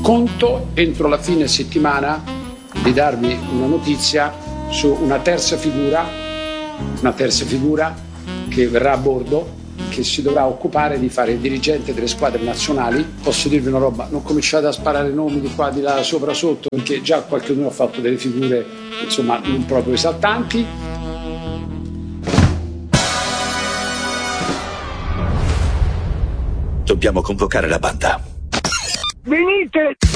conto entro la fine settimana di darvi una notizia su una terza figura che verrà a bordo, che si dovrà occupare di fare il dirigente delle squadre nazionali. Posso dirvi una roba, non cominciate a sparare nomi di qua, di là, sopra, sotto, perché già qualcuno ha fatto delle figure, insomma, non proprio esaltanti. Dobbiamo convocare la banda. Venite!